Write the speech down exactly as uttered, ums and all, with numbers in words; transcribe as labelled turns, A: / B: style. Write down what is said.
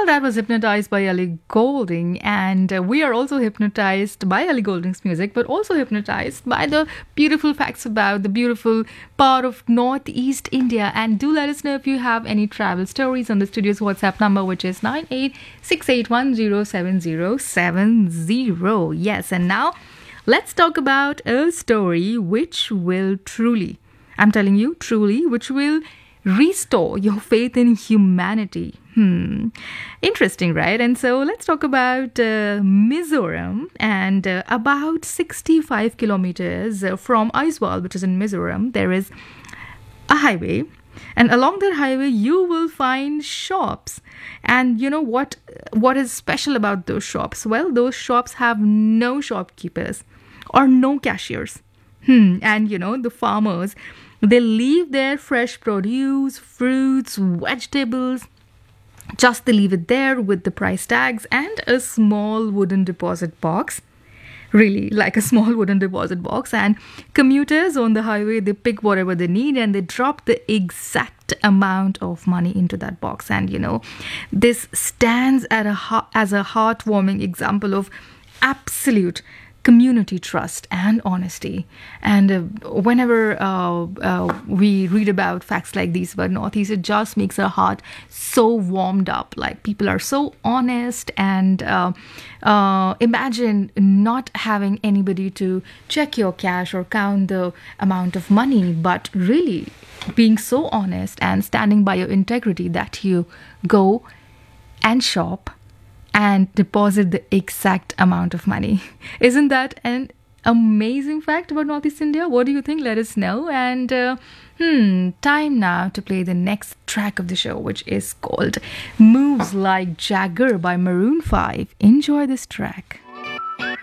A: Well, that was Hypnotized by Ellie Goulding, and uh, we are also hypnotized by Ellie Goulding's music, but also hypnotized by the beautiful facts about the beautiful part of Northeast India. And do let us know if you have any travel stories on the studio's WhatsApp number, which is nine eight six eight one zero seven zero seven zero. Yes, and now let's talk about a story which will truly, I'm telling you, truly, which will restore your faith in humanity. Hmm. Interesting, right? And so let's talk about uh, Mizoram, and uh, about sixty-five kilometers uh, from Aizawl, which is in Mizoram, there is a highway. And along that highway, you will find shops. And you know what, what is special about those shops? Well, those shops have no shopkeepers or no cashiers. Hmm. And you know, the farmers, they leave their fresh produce, fruits, vegetables. Just they leave it there with the price tags and a small wooden deposit box. Really, like a small wooden deposit box. And commuters on the highway, they pick whatever they need and they drop the exact amount of money into that box. And you know, this stands at a as a heartwarming example of absolute community trust and honesty. And uh, whenever uh, uh, we read about facts like these about Northeast, it just makes our heart so warmed up. Like, people are so honest, and uh, uh, imagine not having anybody to check your cash or count the amount of money, but really being so honest and standing by your integrity that you go and shop and deposit the exact amount of money. Isn't that an amazing fact about Northeast India? What do you think? Let us know. And uh, hmm, time now to play the next track of the show, which is called Moves Like Jagger by Maroon five. Enjoy this track.